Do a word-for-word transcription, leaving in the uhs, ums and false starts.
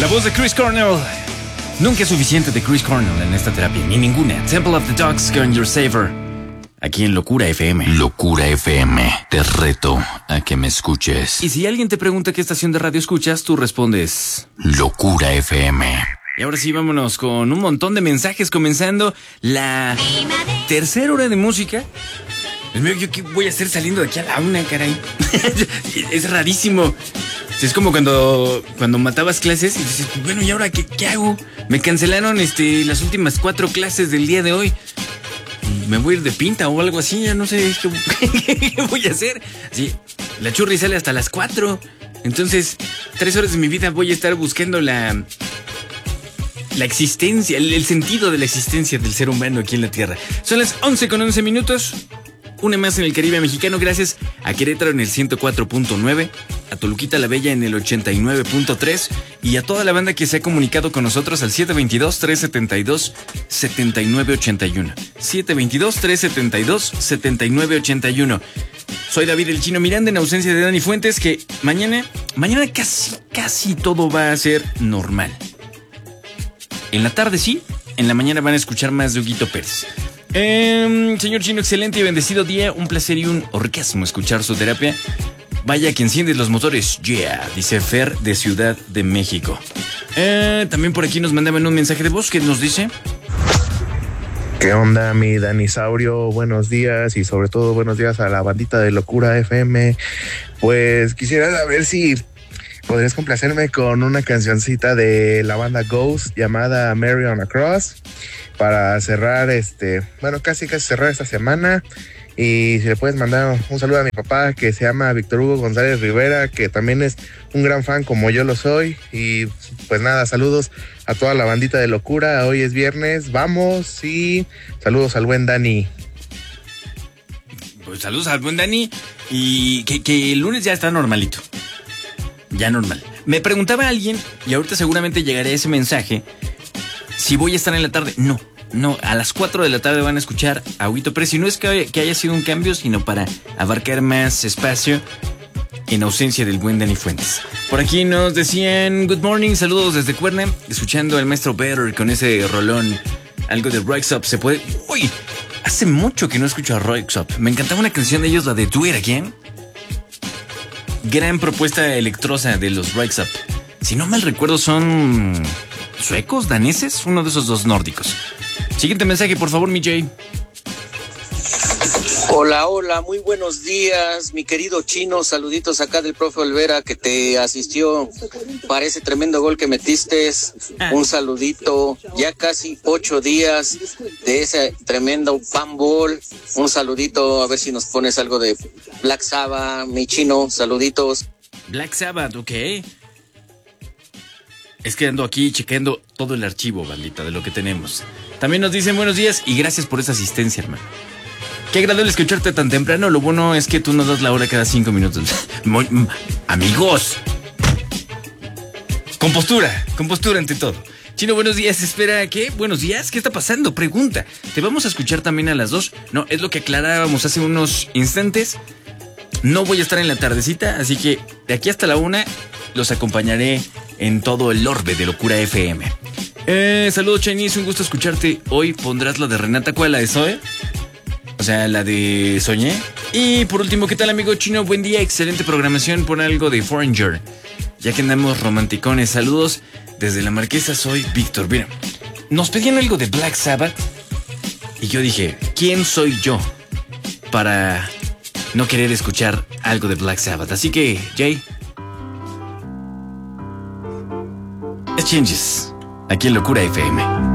La voz de Chris Cornell. Nunca es suficiente de Chris Cornell en esta terapia, ni ninguna. Temple of the Dogs con Your Saver. Aquí en Locura F M. Locura F M. Te reto a que me escuches. Y si alguien te pregunta qué estación de radio escuchas, tú respondes Locura F M. Y ahora sí, vámonos con un montón de mensajes, comenzando la tercera hora de música. Dios mío, ¿yo qué voy a hacer saliendo de aquí a la una, caray? Es rarísimo. Es como cuando, cuando matabas clases y dices, bueno, ¿y ahora qué, qué hago? Me cancelaron este, las últimas cuatro clases del día de hoy. Me voy a ir de pinta o algo así, ya no sé qué, qué voy a hacer. Sí, la churri sale hasta las cuatro. Entonces, tres horas de mi vida voy a estar buscando la... La existencia, el, el sentido de la existencia del ser humano aquí en la Tierra. Son las once con once minutos. Una más en el Caribe mexicano, gracias a Querétaro en el ciento cuatro punto nueve, a Toluquita la Bella en el ochenta y nueve punto tres y a toda la banda que se ha comunicado con nosotros al siete dos dos, tres siete dos, siete nueve ocho uno. siete dos dos, tres siete dos, siete nueve ocho uno. Soy David el Chino Miranda en ausencia de Dani Fuentes, que mañana, mañana casi, casi todo va a ser normal. En la tarde sí, en la mañana van a escuchar más de Huguito Pérez. Eh, señor Chino, excelente y bendecido día. Un placer y un orgasmo escuchar su terapia. Vaya que enciendes los motores. Yeah, dice Fer de Ciudad de México. Eh, también por aquí nos mandaban un mensaje de voz que nos dice: ¿Qué onda, mi Danisaurio? Buenos días y sobre todo buenos días a la bandita de Locura F M. Pues quisiera saber si podrías complacerme con una cancioncita de la banda Ghost llamada Mary on a Cross para cerrar este, bueno, casi casi cerrar esta semana. Y si le puedes mandar un saludo a mi papá, que se llama Víctor Hugo González Rivera, que también es un gran fan como yo lo soy. Y pues nada, saludos a toda la bandita de Locura. Hoy es viernes, vamos, y saludos al buen Dani. Pues saludos al buen Dani. Y que, que el lunes ya está normalito. Ya normal. Me preguntaba alguien, y ahorita seguramente llegaré ese mensaje, si voy a estar en la tarde. No, no, a las cuatro de la tarde van a escuchar a Huguito Pérez. Y no es que, que haya sido un cambio, sino para abarcar más espacio en ausencia del buen Dani Fuentes. Por aquí nos decían, good morning, saludos desde Cuerna, escuchando al maestro Better con ese rolón, algo de Rise Up. Se puede... Uy, hace mucho que no escucho a Rise Up. Me encantaba una canción de ellos, la de Do It Again. Gran propuesta electrosa de los Rise Up. Si no mal recuerdo, son suecos, daneses, uno de esos dos nórdicos. Siguiente mensaje, por favor, mi Jay. Hola, hola, muy buenos días, mi querido Chino. Saluditos acá del profe Olvera, que te asistió para ese tremendo gol que metiste. Un saludito, ya casi ocho días de ese tremendo panball. Un saludito, a ver si nos pones algo de Black Sabbath, mi Chino. Saluditos. Black Sabbath, ok. Es que ando aquí chequeando todo el archivo, bandita, de lo que tenemos. También nos dicen buenos días y gracias por esa asistencia, hermano. Qué agradable escucharte tan temprano. Lo bueno es que tú nos das la hora cada cinco minutos. Muy, amigos. Compostura, compostura ante todo. Chino, buenos días. Espera, ¿qué? Buenos días. ¿Qué está pasando? Pregunta. ¿Te vamos a escuchar también a las dos? No, es lo que aclarábamos hace unos instantes. No voy a estar en la tardecita, así que de aquí hasta la una los acompañaré en todo el orbe de Locura F M. Eh, saludos, Chinese. Un gusto escucharte. Hoy pondrás la de Renata. ¿Cuál? ¿La de Zoe? O sea, la de Soñé. Y por último, ¿qué tal, amigo Chino? Buen día, excelente programación. Pon algo de Foreigner, ya que andamos romanticones. Saludos desde la Marquesa, soy Víctor. Mira, nos pedían algo de Black Sabbath y yo dije, ¿quién soy yo para no querer escuchar algo de Black Sabbath? Así que, Jay, Exchanges, aquí en Locura F M.